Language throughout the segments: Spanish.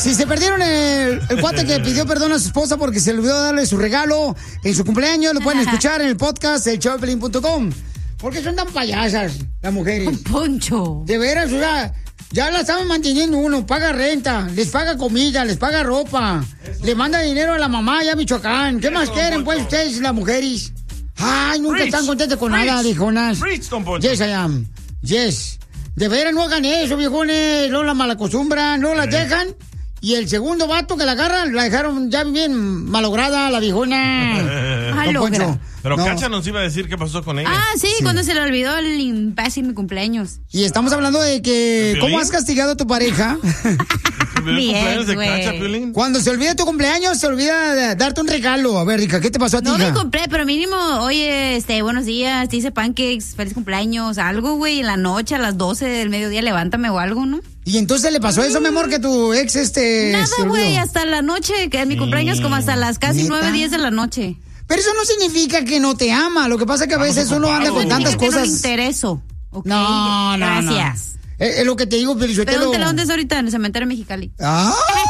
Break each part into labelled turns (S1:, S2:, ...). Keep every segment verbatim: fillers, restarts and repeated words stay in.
S1: Si se perdieron el, el cuate que pidió perdón a su esposa porque se le olvidó darle su regalo en su cumpleaños, lo pueden escuchar en el podcast de show de Piolín punto com. ¿Por qué son tan payasas las mujeres?
S2: Poncho.
S1: De veras, o sea, ya la saben manteniendo uno, paga renta, les paga comida, les paga ropa, eso. Le manda dinero a la mamá allá a Michoacán. ¿Qué eso, más quieren, pues, ustedes, las mujeres? Ay, nunca Preach. Están contentos con Preach. Nada, viejonas.
S3: Preach, don Poncho.
S1: Yes, I am. Yes. De veras, no hagan eso, viejones. No la malacostumbran, no la dejan. Y el segundo vato que la agarran, la dejaron ya bien malograda, la viejona.
S2: Malogra.
S3: Pero
S1: no.
S3: Cacha nos iba a decir qué pasó con ella.
S2: Ah, sí, sí. Cuando se le olvidó el imbécil mi cumpleaños.
S1: Y estamos hablando de que... ¿Cómo has castigado a tu pareja?
S2: Bien,
S3: de Cacha, Piolín?
S1: Cuando se olvida tu cumpleaños, se olvida de darte un regalo. A ver, Rica, ¿qué te pasó a ti?
S2: No
S1: hija?
S2: me compré, pero mínimo, oye, este, buenos días, te hice pancakes, feliz cumpleaños, algo, güey, en la noche, a las doce del mediodía, levántame o algo, ¿no?
S1: Y entonces le pasó eso, mi amor, que tu ex, este...
S2: Nada, güey, hasta la noche, que es mi cumpleaños, como hasta las casi nueve, diez de la noche.
S1: Pero eso no significa que no te ama. Lo que pasa es que a veces uno anda con tantas cosas.
S2: No me intereso. Okay.
S1: No, no,
S2: gracias.
S1: No. Es, es lo que te digo, Pelichotelo.
S2: ¿Pero dónde, dónde es ahorita? En el cementerio Mexicali.
S1: ¡Ah!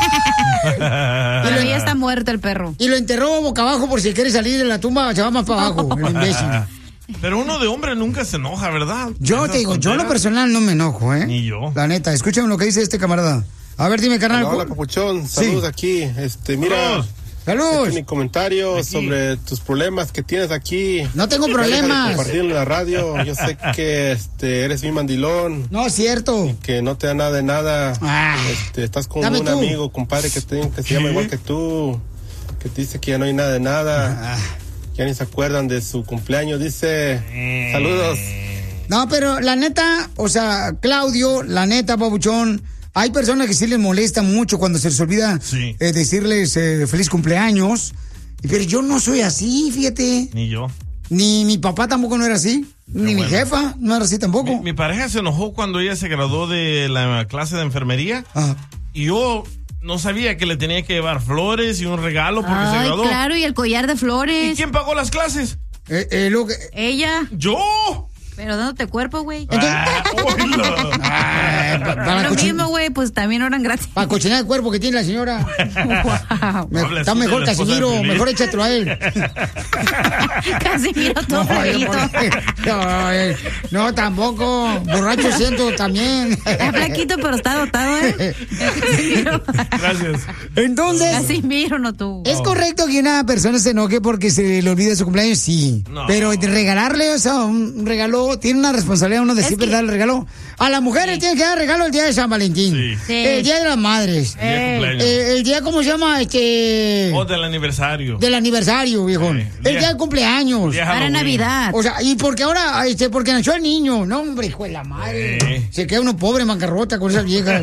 S2: Pero ya está muerto el perro.
S1: Y lo enterró boca abajo por si quiere salir de la tumba, se va más para abajo, el imbécil.
S3: Pero uno de hombre nunca se enoja, ¿verdad?
S1: Yo Esas te digo, tonteras. Yo en lo personal no me enojo, ¿eh?
S3: Ni yo.
S1: La neta, escúchame lo que dice este camarada. A ver, dime, carnal.
S4: Hola, hola Papuchón, saludos sí. aquí. Este, mira...
S1: ¡Salud!
S4: Este, mi comentario aquí. Sobre tus problemas que tienes aquí.
S1: No tengo problemas.
S4: Compartirlo en la radio. Yo sé que este, eres mi mandilón.
S1: No, es cierto.
S4: Y que no te da nada de nada.
S1: Ah,
S4: este, estás con
S1: un
S4: tú. amigo, compadre, que, te, que se llama igual que tú. Que te dice que ya no hay nada de nada. Ah. Ya ni se acuerdan de su cumpleaños. Dice, eh. saludos.
S1: No, pero la neta, o sea, Claudio, la neta, Pabuchón. Hay personas que sí les molesta mucho cuando se les olvida sí. eh, decirles eh, feliz cumpleaños. Pero yo no soy así, fíjate.
S3: Ni yo.
S1: Ni mi papá tampoco no era así. Pero ni bueno. Mi jefa no era así tampoco.
S3: Mi, mi pareja se enojó cuando ella se graduó de la clase de enfermería. Ah. Y yo no sabía que le tenía que llevar flores y un regalo porque
S2: Ay,
S3: se graduó.
S2: Claro, y el collar de flores.
S3: ¿Y quién pagó las clases?
S1: Eh, eh, lo que...
S2: Ella.
S3: ¿Yo?
S2: Pero dándote cuerpo, güey.
S3: Ah,
S1: ah, pa, para
S2: lo mismo, güey, pues también eran gratis.
S1: Para cochinar el cuerpo que tiene la señora. Wow. Me, está mejor Casimiro, mejor échatelo a él.
S2: Casimiro todo flaquito.
S1: No, no, no, tampoco. Borracho siento también.
S2: Está flaquito, pero está dotado, ¿eh?
S3: Gracias.
S1: Entonces.
S2: Casimiro, no tú.
S1: ¿Es correcto que una persona se enoje porque se le olvida su cumpleaños? Sí. No. Pero regalarle, o sea, un regalo. Tiene una responsabilidad uno de es siempre que... dar el regalo. A las mujeres sí. Tienen que dar regalo el día de San Valentín. Sí. Sí. El día de las madres.
S3: Eh. El,
S1: eh, el día, ¿cómo se llama? Este...
S3: O del aniversario.
S1: Del aniversario, viejón. Sí. El día, día del cumpleaños.
S2: Día Para Navidad.
S1: O sea, y porque ahora, este, porque nació el niño. No, hombre, hijo de la madre. Sí. Se queda uno pobre, mancarrota con esas viejas.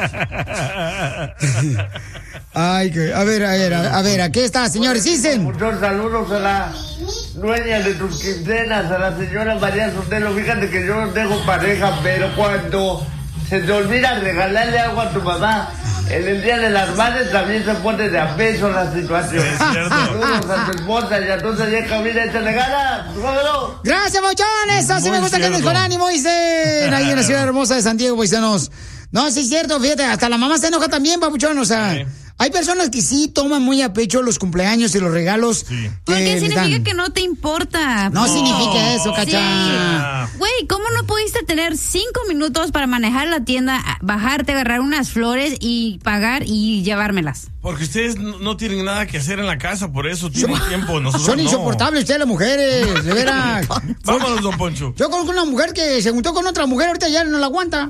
S1: Ay, que, a ver, a ver, a, a ver, aquí está, señores, dicen.
S5: Muchos saludos a la dueña de tus quincenas, a la señora María Sotelo. Fíjate que yo no tengo pareja, pero cuando se te olvida regalarle algo a tu mamá, en el Día de las Madres también se pone de a peso la situación. Saludos a tu esposa y a tu señora Camila, te regala.
S1: Gracias, mochones. Así me gusta que andes con ánimo, dicen. Ahí en la ciudad hermosa de San Diego, paisanos. No, sí es cierto, fíjate, hasta la mamá se enoja también, papuchón, o sea... Sí. Hay personas que sí toman muy a pecho los cumpleaños y los regalos. Sí.
S2: Porque significa dan. Que no te importa.
S1: No, no significa eso, cacha.
S2: Güey, sí. ¿Cómo no pudiste tener cinco minutos para manejar la tienda, bajarte, agarrar unas flores y pagar y llevármelas?
S3: Porque ustedes no tienen nada que hacer en la casa, por eso tienen son, tiempo. Nosotros
S1: son
S3: no.
S1: insoportables ustedes las mujeres, de veras.
S3: Vámonos, don Poncho.
S1: Yo conozco una mujer que se juntó con otra mujer, ahorita ya no la aguanta.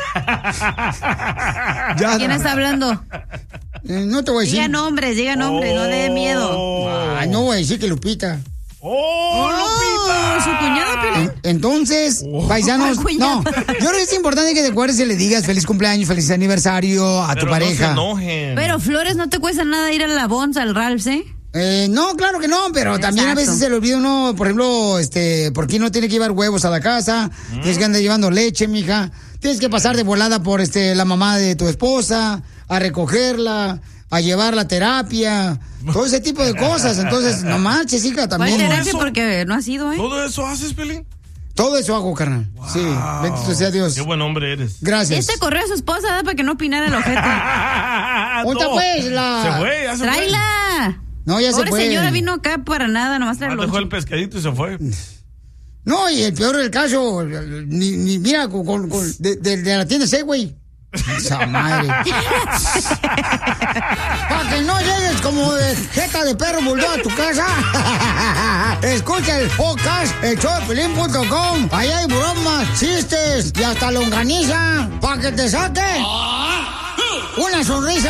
S2: Ya, ¿quién está hablando?
S1: Eh, no te voy a decir.
S2: Diga nombres, diga nombres, oh. No le dé miedo.
S1: Ay, no voy a decir que Lupita.
S3: ¡Oh, Lupita!
S2: ¿Su cuñada, Piolín?
S1: Entonces, oh. paisanos, no, yo creo que es importante que te acuerdes y le digas feliz cumpleaños, feliz aniversario a
S3: Pero
S1: tu pareja.
S3: No se enojen.
S2: Pero flores no te cuesta nada ir a la Bonza, al Ralph's, ¿eh?
S1: Eh, no, claro que no, pero Exacto. También a veces se le olvida uno, por ejemplo, este, ¿por qué no tiene que llevar huevos a la casa? Mm. Tienes que andar llevando leche, mija. Tienes que pasar de volada por este la mamá de tu esposa, a recogerla, a llevar la terapia, todo ese tipo de cosas. Entonces, no marches, hija, también.
S2: ¿Cuál terapia? Porque no ha sido, ¿eh?
S3: ¿Todo eso haces, Pelín?
S1: Todo eso hago, carnal. Wow. Sí, bendito sea Dios.
S3: Qué buen hombre eres.
S1: Gracias.
S2: Este corrió a su esposa, ¿verdad? Para que no opinara el ojete.
S1: ¿Dónde
S3: no.
S1: pues la...?
S3: Se fue, ya se
S2: ¡Tráela!
S3: fue.
S1: No, ya
S2: Pobre
S1: se fue.
S2: señora vino acá para nada, nomás trae
S3: Ah,
S2: el
S3: dejó
S2: lonche.
S3: el pescadito y se fue.
S1: No, y el peor del caso, ni, ni mira, con, con, con- de, de, de la tienda Segway. Esa madre. Para que no llegues como de jeta de perro bulldog a tu casa. Escucha el podcast, el show de Piolín punto com. Ahí hay bromas, chistes y hasta longaniza. Para que te saque una sonrisa.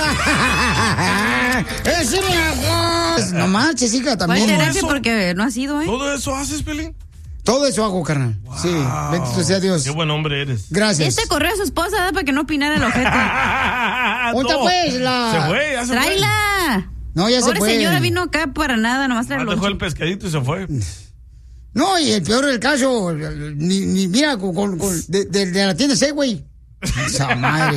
S1: ¡Es mi amor! No manches, hija,
S2: ¿Cuál
S1: también.
S2: terapia? Porque no ha sido, ¿eh?
S3: ¿Todo eso haces, Pelín?
S1: Todo eso hago, carnal.
S3: Wow.
S1: Sí, bendito sea Dios.
S3: Qué buen hombre eres.
S1: Gracias.
S2: Este corrió a su esposa, ¿verdad? Para que no opinara el ojete.
S1: ¿Dónde
S3: no.
S1: pues la...?
S3: Se fue, ya se fue.
S2: ¡Tráela!
S1: No, ya se
S2: Pobre
S1: fue.
S2: señora vino acá para nada, nomás trae
S3: Ah,
S2: el
S3: dejó
S2: lonche.
S3: el pescadito y se fue.
S1: No, y el peor del caso, ni, ni mira, con, con, con- de, de, de la tienda Segway. Esa madre.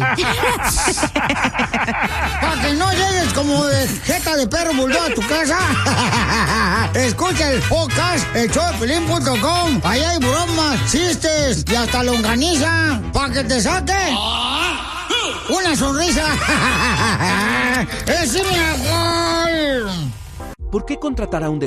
S1: Para que no llegues como de jeta de perro bulldog a tu casa. Escucha el podcast, el show de Piolín punto com. Ahí hay bromas, chistes y hasta longaniza. Para que te saque una sonrisa. ¡Es mi amor!
S6: ¿Por qué contratar a un